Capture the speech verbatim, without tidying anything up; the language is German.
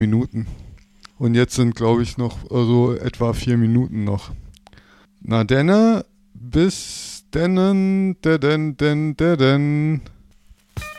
Minuten. Und jetzt sind, glaube ich, noch so etwa vier Minuten noch. Na denne, bis dennen, der denn, denn, der denn.